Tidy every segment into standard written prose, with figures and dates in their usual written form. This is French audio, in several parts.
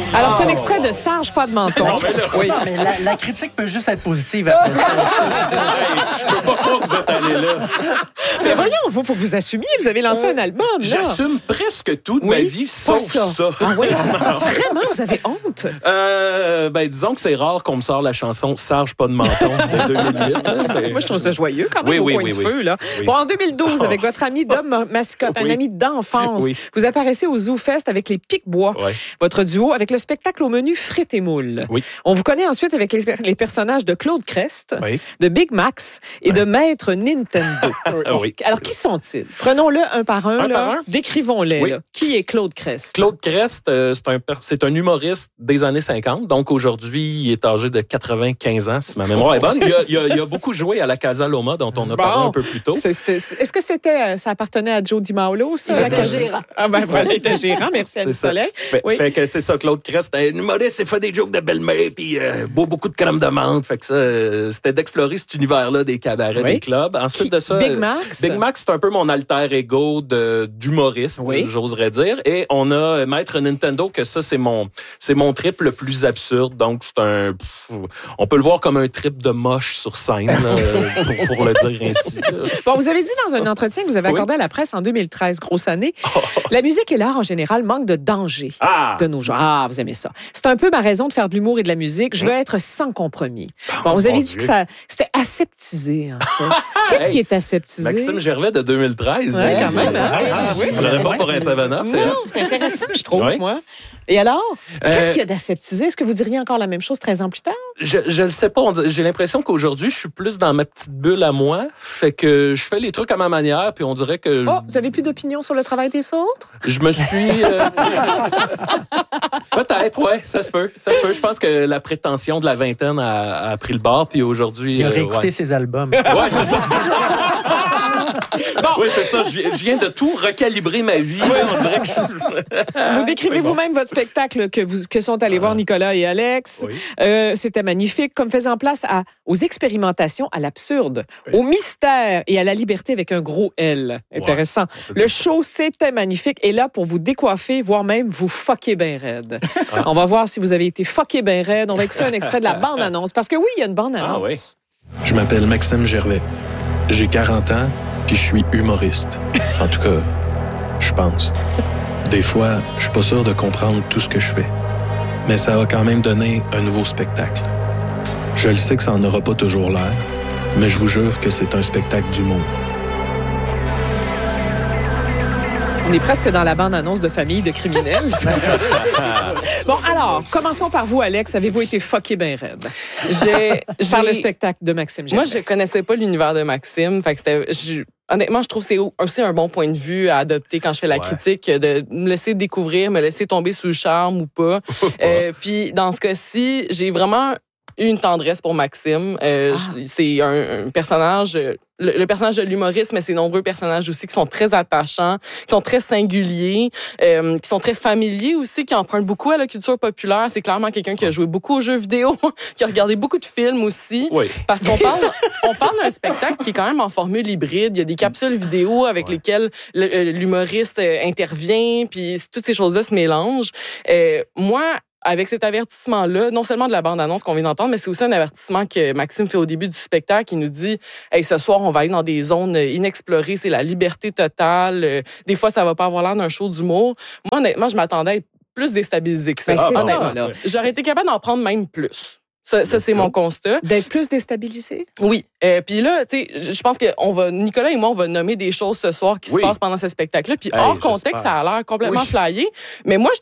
Alors, c'est un extrait de Sarge, pas de menton. Non, mais là, Oui, mais la critique peut juste être positive après ça. je peux pas croire que vous êtes allé là. Mais voyons, faut que vous assumiez. Vous avez lancé un album, là. J'assume presque tout de ma vie, Pas sauf ça. Ah oui? Vraiment, vous avez honte? Disons que c'est rare qu'on me sort la chanson Sarge, pas de menton de 2008. Là, Moi, je trouve ça joyeux quand même, au coin du feu. Là. Oui. Bon, en 2012, avec votre ami Dom Mascotte, un ami d'enfance, vous apparaissez au Zoo Fest avec les Pic-Bois, votre duo, avec le spectacle au menu Frites et moules. Oui. On vous connaît ensuite avec les personnages de Claude Crest, de Big Max et de Maître Nintendo. Alors, qui sont-ils? Prenons-le un par un. Décrivons-les. Oui. Là. Qui est Claude Crest? Claude Crest, c'est un humoriste des années 50. Donc, aujourd'hui, il est âgé de 95 ans, si ma mémoire est bonne. Il a beaucoup joué à la Casa Loma, dont on a parlé un peu plus tôt. Est-ce que ça appartenait à Joe DiMaolo, ça? Il était gérant. Ah ben voilà, il était gérant. Merci Annie Soleil. Fait que c'est ça, Claude Crest. Un humoriste, il fait des jokes de belle-mère, puis beaucoup de crème de menthe. Fait que ça, c'était d'explorer cet univers-là des cabarets, des clubs. Ensuite de ça... Big Max? Big Max, c'est un peu mon alter ego d'humoriste, j'oserais dire. Et on a Maître Nintendo, que ça, c'est mon trip le plus absurde. Donc, on peut le voir comme un trip de moche sur scène, là, pour le dire ainsi. Bon, vous avez dit dans un entretien que vous avez accordé à la presse en 2013, grosse année, la musique et l'art en général manquent de danger de nos jours. Ah, vous aimez ça. C'est un peu ma raison de faire de l'humour et de la musique. Je veux être sans compromis. Bon, vous avez dit que c'était aseptisé, en fait. Qu'est-ce qui est aseptisé? Maxime Gervais de 2013. Oui, quand même. Je ne prenais pas pour un 7-up, c'est intéressant, je trouve, moi. Et alors, qu'est-ce qu'il y a d'aseptisé? Est-ce que vous diriez encore la même chose 13 ans plus tard? Je le sais pas. J'ai l'impression qu'aujourd'hui, je suis plus dans ma petite bulle à moi. Fait que je fais les trucs à ma manière, puis on dirait que... Oh, vous avez plus d'opinion sur le travail des autres? Je me suis... Peut-être, ouais, ça se peut. Je pense que la prétention de la vingtaine a pris le bord, puis aujourd'hui... Il a réécouté ses albums. Ouais, c'est ça. Oui, c'est ça. Je viens de tout recalibrer ma vie. On dirait que vous décrivez vous-même votre spectacle que sont allés voir Nicolas et Alex. C'était magnifique, comme faisant place aux expérimentations, à l'absurde, au mystère et à la liberté avec un gros L. Intéressant. Le show, c'était magnifique. Et là, pour vous décoiffer, voire même vous fucker bien raide. On va voir si vous avez été fucké bien raide. On va écouter un extrait de la bande-annonce. Parce que oui, il y a une bande-annonce. Je m'appelle Maxime Gervais. J'ai 40 ans. Puis je suis humoriste. En tout cas, je pense. Des fois, je suis pas sûr de comprendre tout ce que je fais. Mais ça va quand même donner un nouveau spectacle. Je le sais que ça n'en aura pas toujours l'air, mais je vous jure que c'est un spectacle d'humour. On est presque dans la bande-annonce de Famille de criminels. Bon, alors, commençons par vous, Alex. Avez-vous été fucké bien raide? Par le spectacle de Maxime Gervais. Moi, je connaissais pas l'univers de Maxime. Fait que honnêtement, je trouve que c'est aussi un bon point de vue à adopter quand je fais la critique, de me laisser découvrir, me laisser tomber sous le charme ou pas. Puis, dans ce cas-ci, j'ai vraiment eu une tendresse pour Maxime. C'est un personnage... Le personnage de l'humoriste, mais c'est nombreux personnages aussi qui sont très attachants, qui sont très singuliers, qui sont très familiers aussi, qui empruntent beaucoup à la culture populaire. C'est clairement quelqu'un qui a joué beaucoup aux jeux vidéo, qui a regardé beaucoup de films aussi. Parce qu'on parle d'un spectacle qui est quand même en formule hybride. Il y a des capsules vidéo avec lesquelles l'humoriste intervient, puis toutes ces choses-là se mélangent. Moi, avec cet avertissement-là, non seulement de la bande-annonce qu'on vient d'entendre, mais c'est aussi un avertissement que Maxime fait au début du spectacle. Il nous dit « Hey, ce soir, on va aller dans des zones inexplorées, c'est la liberté totale. Des fois, ça va pas avoir l'air d'un show d'humour. » Moi, honnêtement, je m'attendais à être plus déstabilisée que ça. J'aurais été capable d'en prendre même plus. Ça c'est mon constat. D'être plus déstabilisé? Oui. Puis là, tu sais, je pense que Nicolas et moi, on va nommer des choses ce soir qui se passent pendant ce spectacle-là. Puis hors contexte, ça a l'air complètement flyé. Mais moi,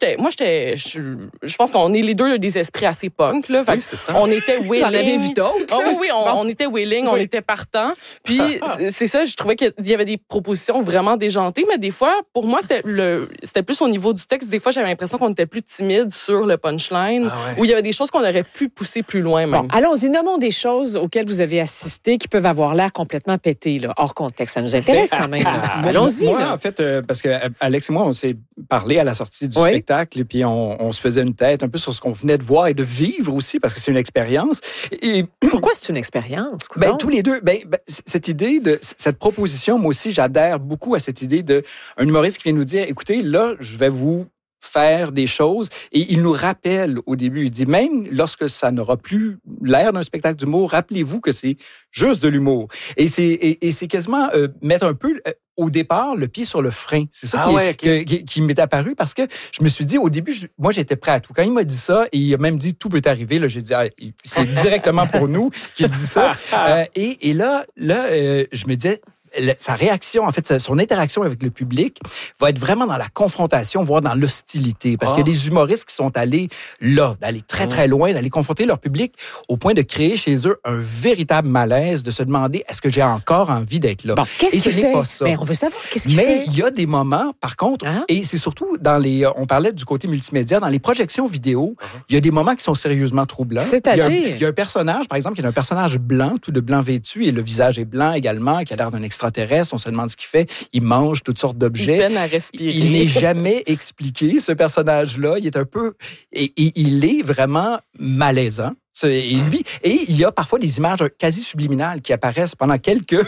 je pense qu'on est les deux des esprits assez punk, là. Fait c'est ça. On était willing. J'en avais vu d'autres. On était willing, on était partant. Puis c'est ça, je trouvais qu'il y avait des propositions vraiment déjantées. Mais des fois, pour moi, c'était plus au niveau du texte. Des fois, j'avais l'impression qu'on était plus timide sur le punchline. Où il y avait des choses qu'on aurait pu pousser plus loin même. Bon, allons-y, nommons des choses auxquelles vous avez assisté qui peuvent avoir l'air complètement pétées, là, hors contexte. Ça nous intéresse quand même. Allons-y. Moi, en fait, parce que Alex et moi, on s'est parlé à la sortie du spectacle, et puis on se faisait une tête un peu sur ce qu'on venait de voir et de vivre aussi, parce que c'est une expérience. Et pourquoi c'est une expérience? Tous les deux, cette idée cette proposition, moi aussi, j'adhère beaucoup à cette idée d'un humoriste qui vient nous dire, écoutez, là, je vais vous faire des choses et il nous rappelle au début, il dit même lorsque ça n'aura plus l'air d'un spectacle d'humour, rappelez-vous que c'est juste de l'humour. Et c'est quasiment mettre un peu au départ le pied sur le frein. C'est ça qui m'est apparu parce que je me suis dit au début, moi j'étais prêt à tout. Quand il m'a dit ça et il a même dit tout peut arriver, là j'ai dit c'est directement pour nous qu'il dit ça. Et là je me disais sa réaction, en fait, son interaction avec le public va être vraiment dans la confrontation, voire dans l'hostilité. Parce qu'il y a des humoristes qui sont allés là, d'aller très, très loin, d'aller confronter leur public au point de créer chez eux un véritable malaise, de se demander est-ce que j'ai encore envie d'être là? Bon, qu'est-ce et ce qu'il n'est fait? pas ça. Ben, on veut savoir qu'est-ce qu'il fait. Mais il y a des moments, par contre, et c'est surtout dans les... On parlait du côté multimédia, dans les projections vidéo, il y a des moments qui sont sérieusement troublants. C'est-à-dire? Il y a un personnage, par exemple, il y a un personnage blanc, tout de blanc vêtu, et le visage est blanc également, qui a l'air d'un extraterrestre. On se demande ce qu'il fait. Il mange toutes sortes d'objets. Il peine à respirer. Il n'est jamais expliqué, ce personnage-là. Il est un peu... Et il est vraiment malaisant. Et il y a parfois des images quasi subliminales qui apparaissent pendant quelques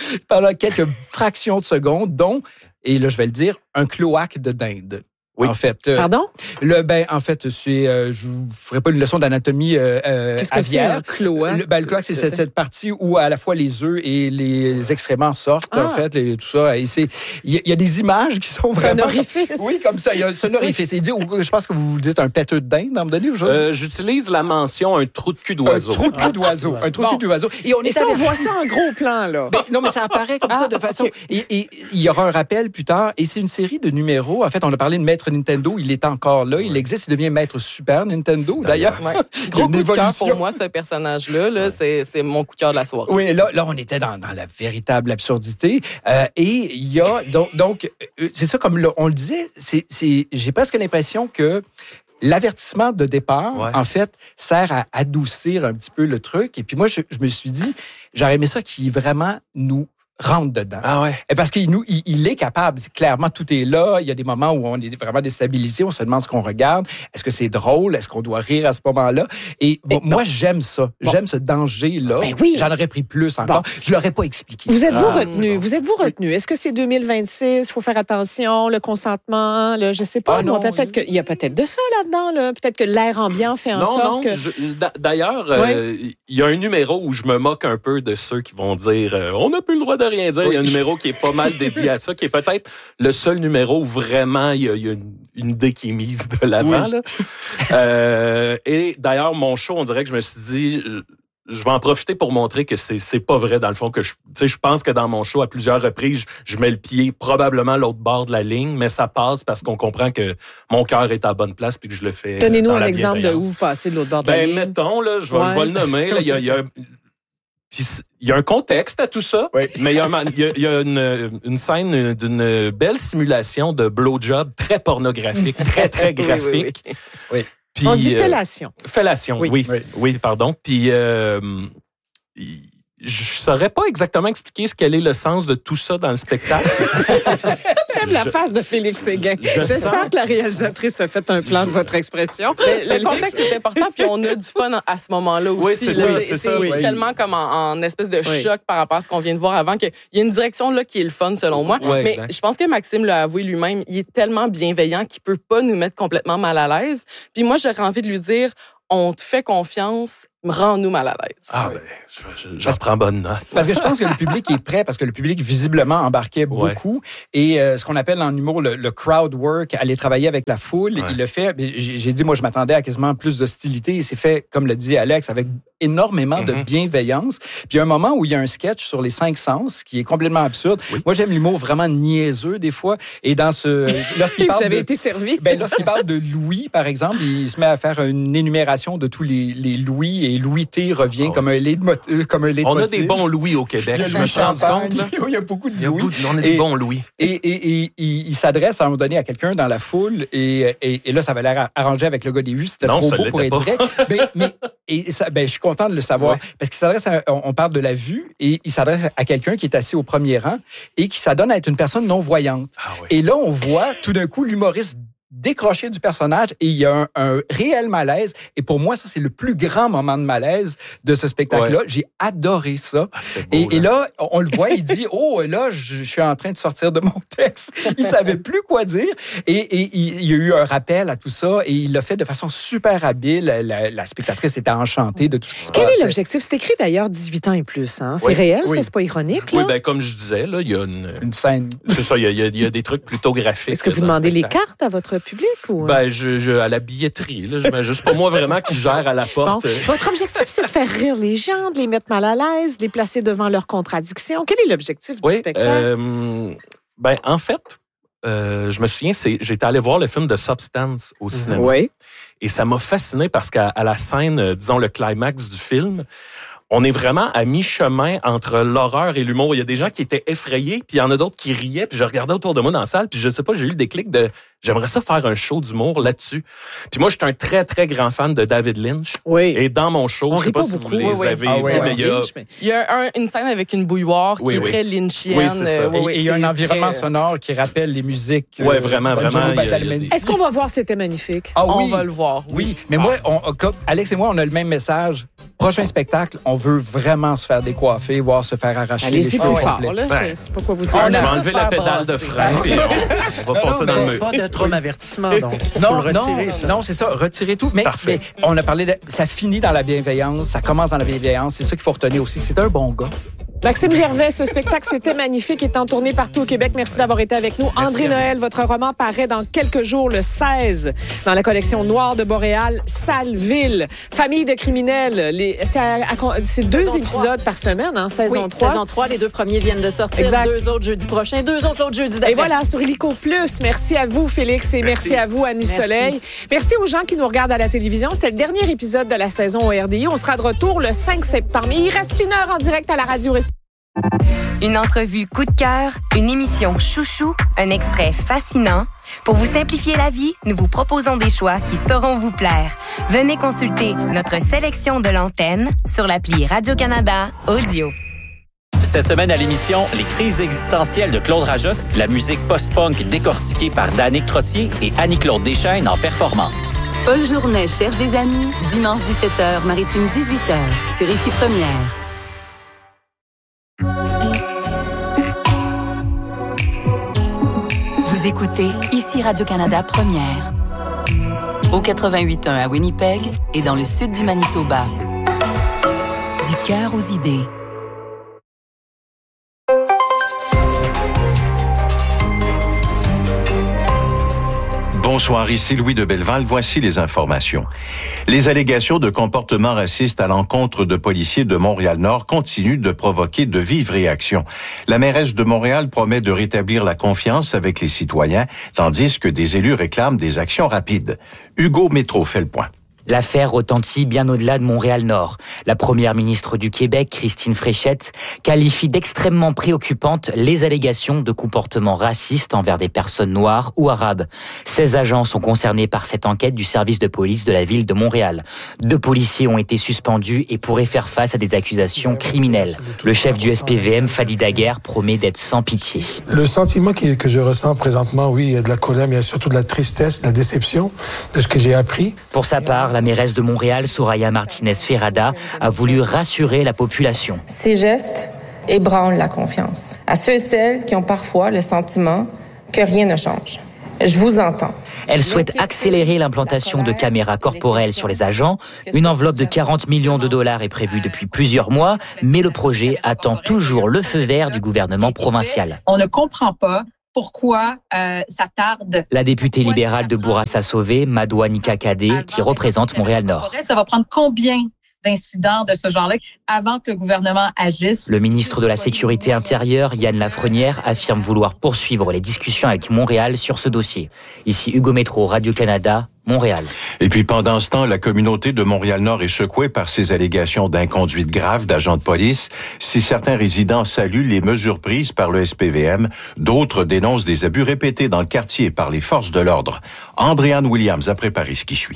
fractions de secondes, dont, et là je vais le dire, un cloaque de dinde. Oui. En fait, pardon? En fait, c'est, je vous ferai pas une leçon d'anatomie Qu'est-ce que c'est un cloaque? Le cloaque, c'est cette partie où à la fois les œufs et les excréments sortent, en fait, tout ça. Et il y a des images qui sont vraiment... Un orifice. Oui, comme ça, il y a un orifice. Et je pense que vous dites un pêteux de dinde, à un moment donné. J'utilise la mention un trou de cul d'oiseau. Un trou de cul d'oiseau. Un trou de cul d'oiseau. Et ça, on voit ça en gros plan, là. Non, mais ça apparaît comme ça de façon... Okay. Et il y aura un rappel plus tard. Et c'est une série de numéros. En fait, on a parlé de Maître Nintendo. Il est encore là. Il existe. Il devient Maître Super Nintendo, d'ailleurs. Ouais. Gros coup de cœur pour moi, ce personnage-là. Là, c'est mon coup de cœur de la soirée. Oui, là on était dans la véritable absurdité. Et il y a... Donc c'est ça, comme on le disait, j'ai presque l'impression que l'avertissement de départ, en fait, sert à adoucir un petit peu le truc. Et puis moi, je me suis dit, j'aurais aimé ça qui vraiment nous rentre dedans. Ah ouais. Parce qu'il est capable. Clairement, tout est là. Il y a des moments où on est vraiment déstabilisé. On se demande ce qu'on regarde. Est-ce que c'est drôle? Est-ce qu'on doit rire à ce moment-là? Et moi, j'aime ça. Bon. J'aime ce danger-là. Ben oui. J'en aurais pris plus encore. Bon. Je l'aurais pas expliqué. Vous êtes-vous retenu? Vous êtes-vous retenu? Est-ce que c'est 2026? Il faut faire attention. Le consentement, je sais pas. Non, peut-être qu'il y a peut-être de ça là-dedans. Là. Peut-être que l'air ambiant fait en sorte que... D'ailleurs, il y a un numéro où je me moque un peu de ceux qui vont dire on n'a plus le droit de rien dire. Il y a un numéro qui est pas mal dédié à ça, qui est peut-être le seul numéro où vraiment il y a une idée qui est mise de l'avant. Là. Et d'ailleurs, mon show, on dirait que je me suis dit, je vais en profiter pour montrer que c'est pas vrai, dans le fond, que je pense que dans mon show, à plusieurs reprises, je mets le pied probablement à l'autre bord de la ligne, mais ça passe parce qu'on comprend que mon cœur est à la bonne place puis que je le fais. Donnez-nous un exemple de où vous passez de l'autre bord de la ligne. Mettons, là, je vais le nommer. Là, il y a un contexte à tout ça, mais il y a une scène d'une belle simulation de blowjob très pornographique, très, très graphique. Oui. Puis, on dit fellation. Fellation, oui, pardon. Puis, je saurais pas exactement expliquer quel est le sens de tout ça dans le spectacle. J'aime la face de Félix Séguin. J'espère que la réalisatrice a fait un plan de votre expression. Le contexte est important, puis on a du fun à ce moment-là aussi. Oui, c'est ça. Tellement comme en espèce de choc par rapport à ce qu'on vient de voir avant, qu'il y a une direction là qui est le fun, selon moi. Oui, mais exact. je pense que Maxime l'a avoué lui-même, il est tellement bienveillant qu'il peut pas nous mettre complètement mal à l'aise. Puis moi, j'aurais envie de lui dire, on te fait confiance, rends-nous mal à l'aise. Ah ben, j'en prends bonne note. Parce que je pense que le public est prêt, parce que le public visiblement embarquait beaucoup. Et ce qu'on appelle en humour le crowd work, aller travailler avec la foule, il le fait. J'ai dit, moi, je m'attendais à quasiment plus d'hostilité. Et c'est fait, comme l'a dit Alex, avec énormément de bienveillance. Puis il y a un moment où il y a un sketch sur les 5 sens qui est complètement absurde. Oui. Moi, j'aime l'humour vraiment niaiseux des fois. Et dans lorsqu'il parle vous avez été servi. Lorsqu'il parle de Louis, par exemple, il se met à faire une énumération de tous les Louis, et Louis T revient comme un leitmotiv. On a des bons Louis au Québec, je me suis rendu compte. Là. Il y a beaucoup de Louis. On a des bons Louis. Et il s'adresse à un moment donné à quelqu'un dans la foule, et là, ça avait l'air arrangé avec le gars des vues. C'était trop beau pour être vrai. Je suis content de le savoir. Parce qu'il s'adresse on parle de la vue, et il s'adresse à quelqu'un qui est assis au premier rang et qui s'adonne à être une personne non-voyante. Et là, on voit tout d'un coup l'humoriste décroché du personnage et il y a un réel malaise. Et pour moi, ça, c'est le plus grand moment de malaise de ce spectacle-là. Ouais. J'ai adoré ça. Et là, on le voit, il dit, là, je suis en train de sortir de mon texte. Il savait plus quoi dire. Et il y a eu un rappel à tout ça et il l'a fait de façon super habile. La spectatrice était enchantée de tout ce qui se passe. Quel est l'objectif? C'est écrit d'ailleurs 18 ans et plus. Hein? C'est réel, ça? C'est pas ironique? Là? Oui, ben comme je disais, là, il y a une scène. C'est ça, il y a des trucs plutôt graphiques. Est-ce que vous demandez les cartes à votre public? Ou... Ben, à la billetterie. Là, c'est pas moi vraiment qui gère à la porte. Bon. Votre objectif, c'est de faire rire les gens, de les mettre mal à l'aise, de les placer devant leurs contradictions. Quel est l'objectif du spectacle? Ben, en fait, je me souviens, j'étais allé voir le film de Substance au cinéma. Oui. Et ça m'a fasciné parce qu'à la scène, disons le climax du film, on est vraiment à mi-chemin entre l'horreur et l'humour. Il y a des gens qui étaient effrayés, puis il y en a d'autres qui riaient, puis je regardais autour de moi dans la salle, puis je sais pas, j'ai eu le déclic de j'aimerais ça faire un show d'humour là-dessus. Puis moi, je suis un très, très grand fan de David Lynch. Oui. Et dans mon show, je sais pas si vous les avez vus, mais il y a une scène avec une bouilloire qui est très lynchienne. Oui, c'est ça. Et il y a un environnement sonore qui rappelle les musiques. Oui, vraiment. Est-ce qu'on va voir C'était magnifique? On va le voir. Oui, mais moi, Alex et moi, on a le même message. Prochain spectacle, on veut vraiment se faire décoiffer, voire se faire arracher les cheveux complets. Je sais pas quoi vous dire. On va enlever la pédale de frein et on va passer dans le mur. Pas de trop avertissement, donc. Non, c'est ça, retirez tout. Mais on a parlé de... Ça finit dans la bienveillance, ça commence dans la bienveillance. C'est ça qu'il faut retenir aussi. C'est un bon gars. Maxime Gervais, ce spectacle, C'était magnifique, est en tournée partout au Québec. Merci d'avoir été avec nous. Merci André Noël, votre roman paraît dans quelques jours, le 16, dans la collection Noire de Boréal, Saleville. Famille de criminels. C'est 2 épisodes par semaine, hein, saison 3. Saison 3, les 2 premiers viennent de sortir. Exact. 2 autres jeudi prochain, 2 autres l'autre jeudi d'après. Et voilà, sur Illico Plus. Merci à vous, Félix, et merci à vous, Annie Soleil. Merci aux gens qui nous regardent à la télévision. C'était le dernier épisode de la saison au RDI. On sera de retour le 5 septembre. Il reste 1 heure en direct à la radio. Une entrevue coup de cœur, une émission chouchou, un extrait fascinant. Pour vous simplifier la vie, nous vous proposons des choix qui sauront vous plaire. Venez consulter notre sélection de l'antenne sur l'appli Radio-Canada Audio. Cette semaine à l'émission, les crises existentielles de Claude Rajotte, la musique post-punk décortiquée par Danick Trottier et Annie-Claude Deschênes en performance. Paul Journet cherche des amis, dimanche 17h, Maritime 18h, sur Ici Première. Vous écoutez Ici Radio-Canada Première. Au 88.1 à Winnipeg et dans le sud du Manitoba. Du cœur aux idées. Bonsoir, ici Louis de Belleval. Voici les informations. Les allégations de comportement raciste à l'encontre de policiers de Montréal-Nord continuent de provoquer de vives réactions. La mairesse de Montréal promet de rétablir la confiance avec les citoyens, tandis que des élus réclament des actions rapides. Hugo Métro fait le point. L'affaire retentit bien au-delà de Montréal-Nord. La première ministre du Québec, Christine Fréchette, qualifie d'extrêmement préoccupantes les allégations de comportements racistes envers des personnes noires ou arabes. 16 agents sont concernés par cette enquête du service de police de la ville de Montréal. 2 policiers ont été suspendus et pourraient faire face à des accusations criminelles. Le chef du SPVM, Fadi Daguerre, promet d'être sans pitié. Le sentiment que je ressens présentement, oui, il y a de la colère, mais il y a surtout de la tristesse, de la déception de ce que j'ai appris. Pour sa part, la mairesse de Montréal, Soraya Martinez-Ferrada, a voulu rassurer la population. Ces gestes ébranlent la confiance à ceux et celles qui ont parfois le sentiment que rien ne change. Je vous entends. Elle souhaite accélérer l'implantation de caméras corporelles sur les agents. Une enveloppe de 40 millions de dollars est prévue depuis plusieurs mois, mais le projet attend toujours le feu vert du gouvernement provincial. On ne comprend pas pourquoi ça tarde. La députée libérale de Bourassa-Sauvé, Madoua Nika-Kadé, qui représente Montréal-Nord. Ça va prendre combien d'incidents de ce genre-là avant que le gouvernement agisse? Le ministre de la Sécurité intérieure, Yann Lafrenière, affirme vouloir poursuivre les discussions avec Montréal sur ce dossier. Ici Hugo Métro, Radio-Canada, Montréal. Et puis pendant ce temps, la communauté de Montréal-Nord est secouée par ces allégations d'inconduite grave d'agents de police. Si certains résidents saluent les mesures prises par le SPVM, d'autres dénoncent des abus répétés dans le quartier par les forces de l'ordre. Andréanne Williams a préparé ce qui suit.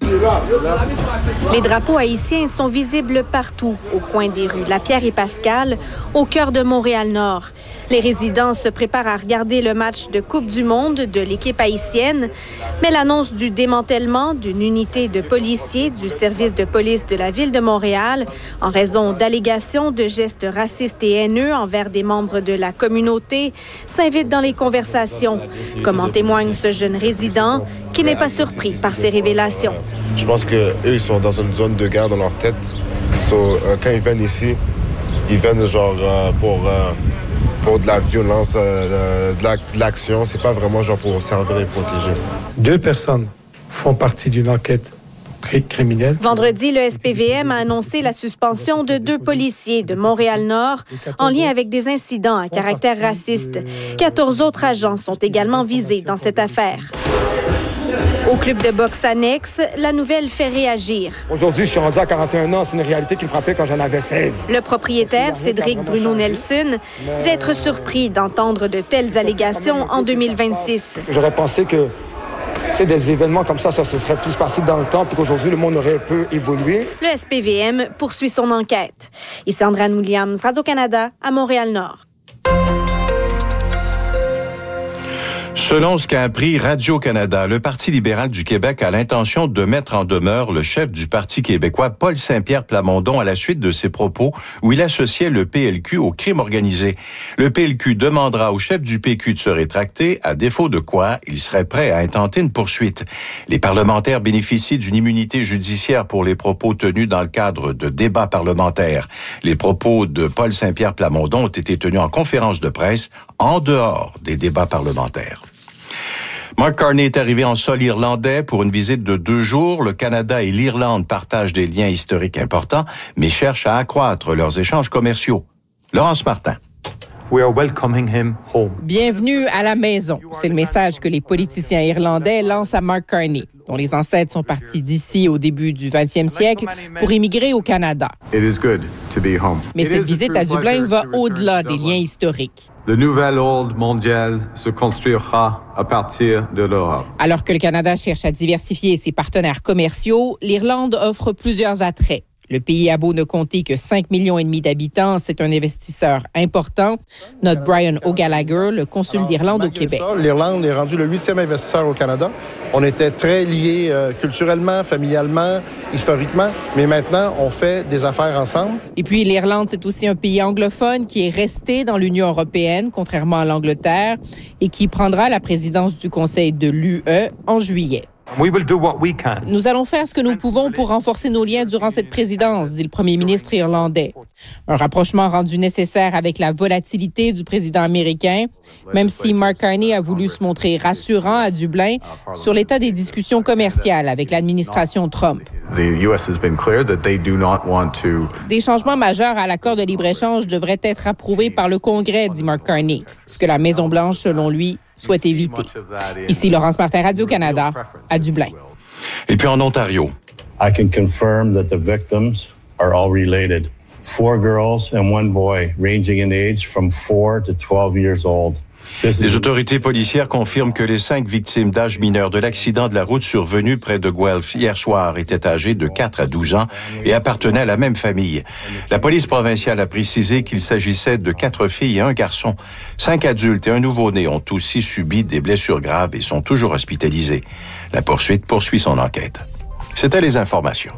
Les drapeaux haïtiens sont visibles partout, au coin des rues Lapierre et Pascal, au cœur de Montréal-Nord. Les résidents se préparent à regarder le match de Coupe du Monde de l'équipe haïtienne, mais l'annonce du démantèlement d'une unité de policiers du service de police de la Ville de Montréal, en raison d'allégations de gestes racistes et haineux envers des membres de la communauté, s'invite dans les conversations, comme en témoigne ce jeune résident qui n'est pas surpris par ces révélations. Je pense qu'eux, ils sont dans une zone de guerre dans leur tête. Quand ils viennent ici, ils viennent genre pour de la violence, de l'action. C'est pas vraiment genre pour servir et protéger. 2 personnes font partie d'une enquête criminelle. Vendredi, le SPVM a annoncé la suspension de 2 policiers de Montréal-Nord en lien avec des incidents à caractère raciste. 14 autres agents sont également visés dans cette affaire. Au club de boxe annexe, la nouvelle fait réagir. Aujourd'hui, je suis rendu à 41 ans. C'est une réalité qui me frappait quand j'en avais 16. Le propriétaire, Cédric Bruno Nelson, dit être surpris d'entendre de telles allégations en 2026. J'aurais pensé que des événements comme ça se serait plus passé dans le temps, puis qu'aujourd'hui, le monde aurait un peu évolué. Le SPVM poursuit son enquête. Ici Andréane Williams, Radio-Canada, à Montréal-Nord. Selon ce qu'a appris Radio-Canada, le Parti libéral du Québec a l'intention de mettre en demeure le chef du Parti québécois, Paul Saint-Pierre Plamondon, à la suite de ses propos où il associait le PLQ au crime organisé. Le PLQ demandera au chef du PQ de se rétracter, à défaut de quoi il serait prêt à intenter une poursuite. Les parlementaires bénéficient d'une immunité judiciaire pour les propos tenus dans le cadre de débats parlementaires. Les propos de Paul Saint-Pierre Plamondon ont été tenus en conférence de presse en dehors des débats parlementaires. Mark Carney est arrivé en sol irlandais pour une visite de 2 jours. Le Canada et l'Irlande partagent des liens historiques importants, mais cherchent à accroître leurs échanges commerciaux. Laurence Martin. We are welcoming him home. Bienvenue à la maison. C'est le message que les politiciens irlandais lancent à Mark Carney, dont les ancêtres sont partis d'ici au début du 20e siècle pour immigrer au Canada. It is good to be home. Mais cette visite à Dublin va au-delà des liens historiques. Le nouvel ordre mondial se construira à partir de l'Europe. Alors que le Canada cherche à diversifier ses partenaires commerciaux, l'Irlande offre plusieurs attraits. Le pays a beau ne compter que 5,5 millions d'habitants, c'est un investisseur important. Note Brian O'Gallagher, le consul d'Irlande au Québec. L'Irlande est rendue le 8e investisseur au Canada. On était très liés culturellement, familialement, historiquement, mais maintenant, on fait des affaires ensemble. Et puis, l'Irlande, c'est aussi un pays anglophone qui est resté dans l'Union européenne, contrairement à l'Angleterre, et qui prendra la présidence du Conseil de l'UE en juillet. We will do what we can. Nous allons faire ce que nous pouvons pour renforcer nos liens durant cette présidence, dit le premier ministre irlandais. Un rapprochement rendu nécessaire avec la volatilité du président américain, même si Mark Carney a voulu se montrer rassurant à Dublin sur l'état des discussions commerciales avec l'administration Trump. Des changements majeurs à l'accord de libre-échange devraient être approuvés par le Congrès, dit Mark Carney, ce que la Maison-Blanche, selon lui, souhaite éviter. Ici Laurence Martin, Radio-Canada, à Dublin. Et puis en Ontario. I can confirm that the victims are all related. 4 girls and 1 boy, ranging in age from 4 to 12 years old. Les autorités policières confirment que les 5 victimes d'âge mineur de l'accident de la route survenu près de Guelph hier soir étaient âgées de 4 à 12 ans et appartenaient à la même famille. La police provinciale a précisé qu'il s'agissait de 4 filles et 1 garçon. 5 adultes et un nouveau-né ont aussi subi des blessures graves et sont toujours hospitalisés. La poursuite poursuit son enquête. C'était les informations.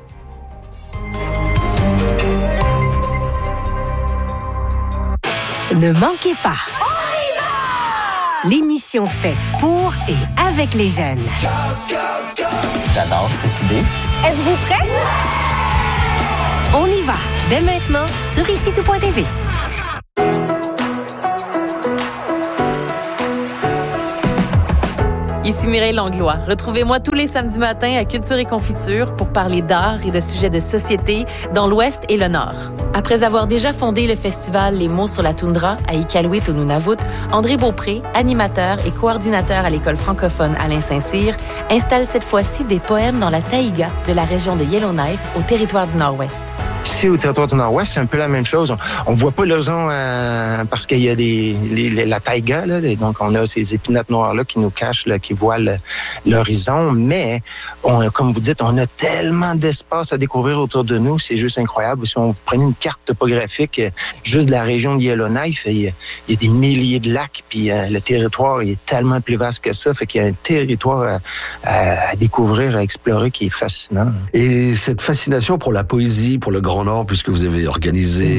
Ne manquez pas. L'émission faite pour et avec les jeunes. J'adore cette idée. Êtes-vous prêts? On y va, dès maintenant, sur ici-tout.tv. Ici Mireille Langlois. Retrouvez-moi tous les samedis matins à Culture et Confiture pour parler d'art et de sujets de société dans l'Ouest et le Nord. Après avoir déjà fondé le festival Les mots sur la toundra à Iqaluit au Nunavut, André Beaupré, animateur et coordinateur à l'école francophone Alain Saint-Cyr, installe cette fois-ci des poèmes dans la taïga de la région de Yellowknife au territoire du Nord-Ouest. Ici, au territoire du Nord-Ouest, c'est un peu la même chose. On voit pas l'horizon parce qu'il y a la taïga, là, donc on a ces épinettes noires-là qui nous cachent, là, qui voilent l'horizon, mais comme vous dites, on a tellement d'espace à découvrir autour de nous, c'est juste incroyable. Si on prenait une carte topographique juste de la région de Yellowknife, il y a des milliers de lacs, puis le territoire est tellement plus vaste que ça, fait qu'il y a un territoire à découvrir, à explorer qui est fascinant. Et cette fascination pour la poésie, pour le Grand Nord, puisque vous avez organisé,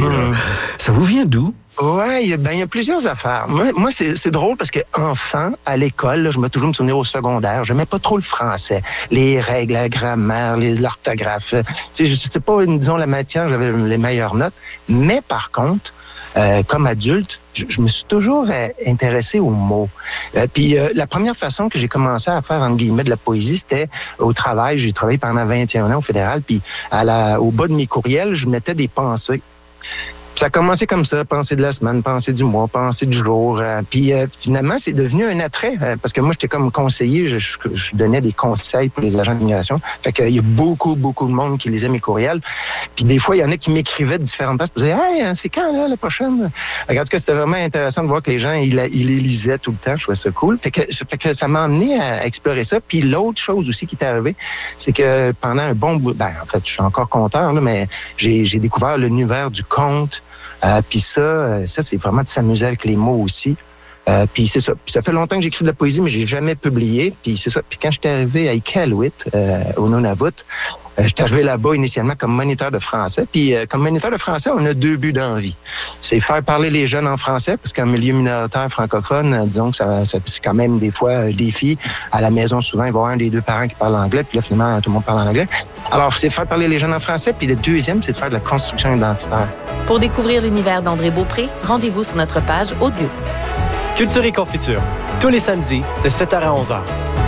ça vous vient d'où? Ouais, il y a plusieurs affaires. Moi c'est drôle parce que enfant, à l'école, là, je me toujours me souvenir au secondaire, j'aimais pas trop le français, les règles, la grammaire, l'orthographe. Tu sais, je sais pas, disons la matière, j'avais les meilleures notes, mais par contre, comme adulte, je me suis toujours intéressé aux mots. Puis la première façon que j'ai commencé à faire, entre guillemets, de la poésie, c'était au travail. J'ai travaillé pendant 21 ans au fédéral, puis au bas de mes courriels, je mettais des pensées. Ça a commencé comme ça, pensée de la semaine, pensée du mois, pensée du jour. Puis finalement, c'est devenu un attrait parce que moi, j'étais comme conseiller, je donnais des conseils pour les agents d'immigration. Fait qu'il y a beaucoup de monde qui lisait mes courriels. Puis des fois, il y en a qui m'écrivaient de différentes places pour dire « Hey, c'est quand, là, la prochaine? » En tout cas, c'était vraiment intéressant de voir que les gens, ils les lisaient tout le temps. Je trouvais ça cool. Fait que ça m'a amené à explorer ça. Puis l'autre chose aussi qui est arrivée, c'est que pendant un bon bout... en fait, je suis encore conteur, là, mais j'ai découvert l'univers du conte. Puis ça, c'est vraiment de s'amuser avec les mots aussi. Puis c'est ça. Puis ça fait longtemps que j'écris de la poésie, mais j'ai jamais publié. Puis c'est ça. Puis quand j'étais arrivé à Iqaluit, au Nunavut, j'étais arrivé là-bas initialement comme moniteur de français. Puis comme moniteur de français, on a 2 buts dans la vie. C'est faire parler les jeunes en français, parce qu'en milieu minoritaire francophone, disons que ça c'est quand même des fois un défi. À la maison, souvent, il va y avoir un des 2 parents qui parle anglais, puis là, finalement, tout le monde parle en anglais. Alors, c'est faire parler les jeunes en français, puis le deuxième, c'est de faire de la construction identitaire. Pour découvrir l'univers d'André Beaupré, rendez-vous sur notre page audio. Culture et confiture, tous les samedis de 7h à 11h.